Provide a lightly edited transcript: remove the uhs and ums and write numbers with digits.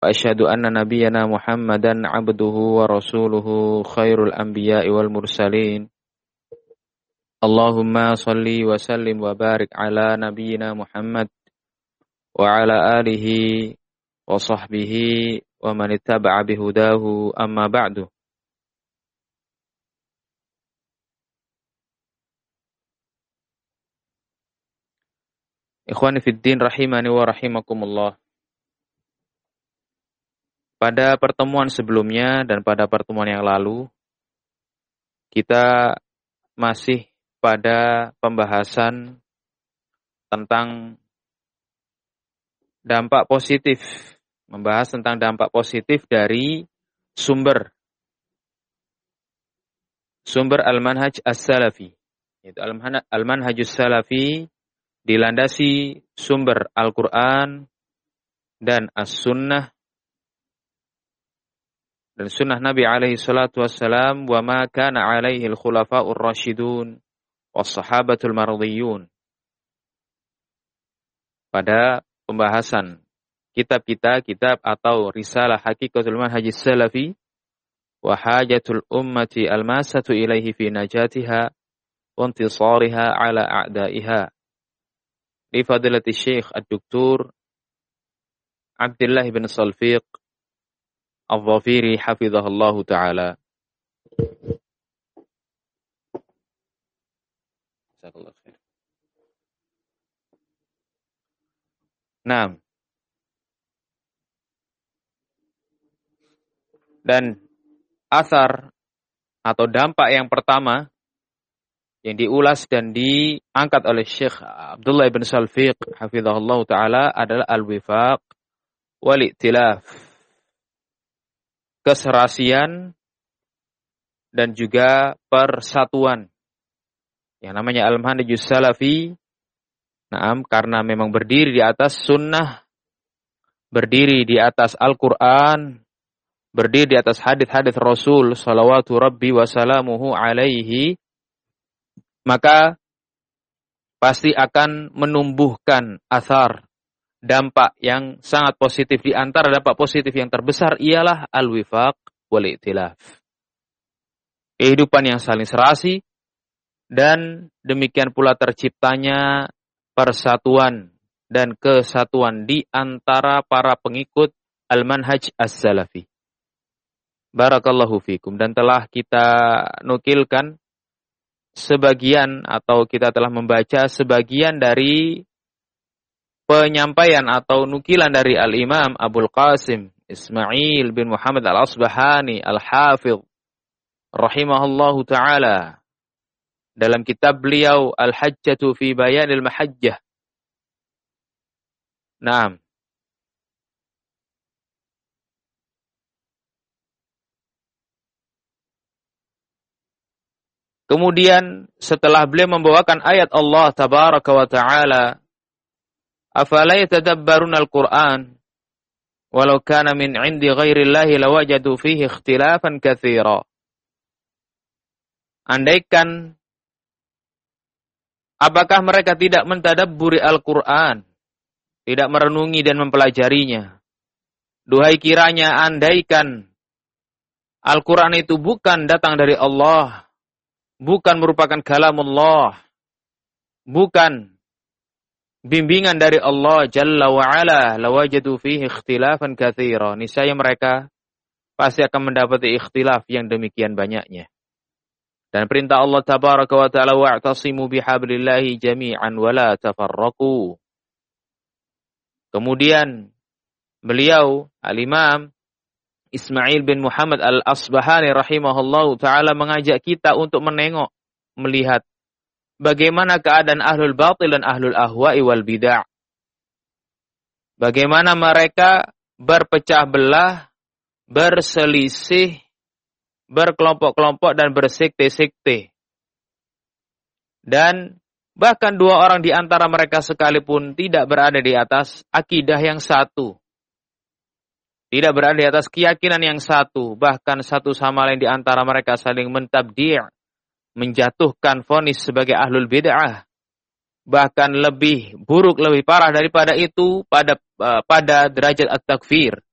وأشهد أن نبينا محمدا عبده ورسوله خير الأنبياء والمرسلين اللهم صل وسلم وبارك على نبينا محمد وعلى آله وصحبه ومن اتبع بهداه أما بعد. Ikhwani fiddin rahimani wa rahimakumullah. Pada pertemuan sebelumnya dan pada pertemuan yang lalu, kita masih pada pembahasan tentang dampak positif. Membahas tentang dampak positif dari sumber Al-Manhaj As-Salafi. Yaitu Al-Manhajus Salafi dilandasi sumber Al-Quran dan As-Sunnah dan sunnah Nabi alaihi salatu wassalam wa ma kana alaihi al-khulafa'ur rasyidun was sahabatul mardiyun. Pada pembahasan kitab atau risalah Haqiqatul Manhajis Salafi wa hajatul ummati al-masatu ilaihi fi najatiha wa intisariha ala a'daiha li fadilati Syekh Ad-Doktor Abdullah bin Salfiq Al-Dhafiri hafizahullahu ta'ala. Nah, dan asar atau dampak yang pertama yang diulas dan diangkat oleh Syekh Abdullah bin Salfiq hafizahullahu ta'ala adalah al-wifaq wal-i'tilaf. Keserasian dan juga persatuan. Yang namanya Al-Manhajus Salafi, karena memang berdiri di atas sunnah, berdiri di atas Al-Quran, berdiri di atas hadits-hadits Rasul salawatu rabbi wa salamuhu alaihi, maka pasti akan menumbuhkan athar, dampak yang sangat positif. Di antara dampak positif yang terbesar ialah al-wifaq wal-i'tilaf. Kehidupan yang saling serasi dan demikian pula terciptanya persatuan dan kesatuan di antara para pengikut al-manhaj as-salafi. Barakallahu fikum. Dan telah kita nukilkan sebagian atau kita telah membaca sebagian dari penyampaian atau nukilan dari Al-Imam Abul Qasim Ismail bin Muhammad Al-Asbahani Al-Hafidh rahimahullahu ta'ala dalam kitab beliau Al-Hajjatu fi Bayanil Mahajjah. Naam. Kemudian setelah beliau membawakan ayat Allah tabaraka wa ta'ala, afala yatadabbaruna al-Qur'an walau kana min 'indi ghairillahi lawajadu fihi ikhtilafan katsira. Andaikan apakah mereka tidak mentadabburi Al-Qur'an, tidak merenungi dan mempelajarinya. Duhai kiranya andaikan Al-Qur'an itu bukan datang dari Allah, bukan merupakan kalamullah, bukan bimbingan dari Allah Jalla wa'ala, lawajadu fihi ikhtilafan katsira. Niscaya mereka pasti akan mendapati ikhtilaf yang demikian banyaknya. Dan perintah Allah tabaraka wa ta'ala, wa'tasimu bihablillahi jami'an wa la tafarraqu. Kemudian beliau Al-Imam Ismail bin Muhammad Al-Asbahani rahimahullahu ta'ala mengajak kita untuk menengok, melihat bagaimana keadaan ahlul batil dan ahlul ahwa'i wal bid'ah. Bagaimana mereka berpecah belah, berselisih, berkelompok-kelompok dan bersekte-sekte. Dan bahkan dua orang di antara mereka sekalipun tidak berada di atas akidah yang satu. Tidak berada di atas keyakinan yang satu. Bahkan satu sama lain di antara mereka saling mentabdi', menjatuhkan vonis sebagai ahlul bid'ah. Bahkan lebih buruk, lebih parah daripada itu pada derajat at-takfir.